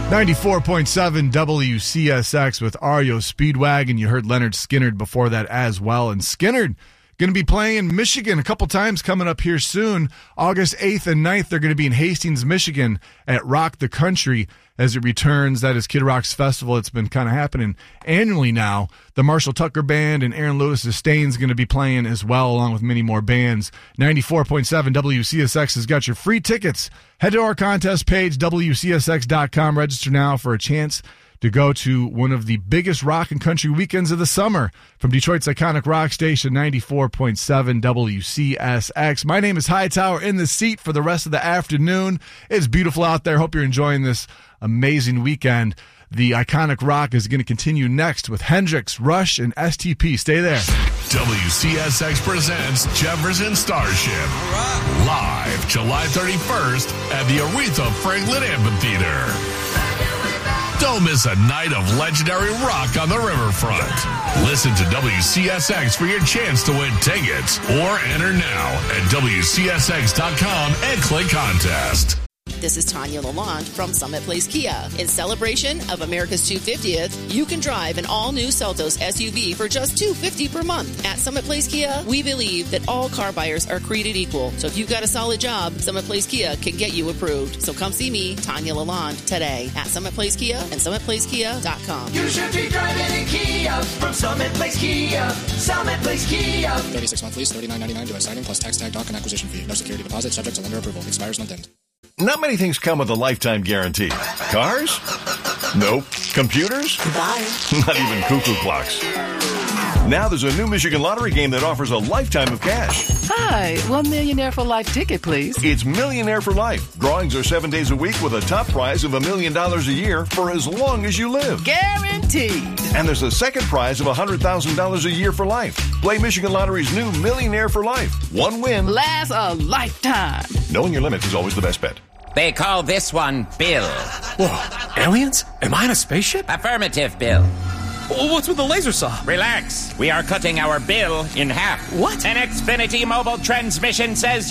94.7 WCSX with REO Speedwagon. You heard Leonard Skinner before that as well. And Skinner going to be playing in Michigan a couple times coming up here soon. August 8th and 9th, they're going to be in Hastings, Michigan at Rock the Country as it returns. That is Kid Rock's festival. It's been kind of happening annually now. The Marshall Tucker Band and Aaron Lewis Sustain's going to be playing as well, along with many more bands. 94.7 WCSX has got your free tickets. Head to our contest page, WCSX.com. Register now for a chance to go to one of the biggest rock and country weekends of the summer from Detroit's iconic rock station, 94.7 WCSX. My name is Hightower, in the seat for the rest of the afternoon. It's beautiful out there. Hope you're enjoying this amazing weekend. The iconic rock is going to continue next with Hendrix, Rush, and STP. Stay there. WCSX presents Jefferson Starship. Live July 31st at the Aretha Franklin Amphitheater. Don't miss a night of legendary rock on the riverfront. Listen to WCSX for your chance to win tickets or enter now at WCSX.com and click contest. This is Tanya Lalonde from Summit Place Kia. In celebration of America's 250th, you can drive an all-new Seltos SUV for just $250 per month. At Summit Place Kia, we believe that all car buyers are created equal. So if you've got a solid job, Summit Place Kia can get you approved. So come see me, Tanya Lalonde, today at Summit Place Kia and SummitPlaceKia.com. You should be driving in Kia from Summit Place Kia. Summit Place Kia. 36-month lease, $39.99 due at signing plus tax tag, dock, and acquisition fee. No security deposit, subject to lender approval. Expires month end. Not many things come with a lifetime guarantee. Cars? Nope. Computers? Goodbye. Not even cuckoo clocks. Now there's a new Michigan Lottery game that offers a lifetime of cash. Hi, $1 Millionaire for Life ticket, please. It's Millionaire for Life. Drawings are 7 days a week with a top prize of $1 million a year for as long as you live. Guaranteed. And there's a second prize of $100,000 a year for life. Play Michigan Lottery's new Millionaire for Life. One win lasts a lifetime. Knowing your limits is always the best bet. They call this one Bill. Whoa, aliens? Am I in a spaceship? Affirmative, Bill. What's with the laser saw? Relax. We are cutting our bill in half. What? An Xfinity mobile transmission says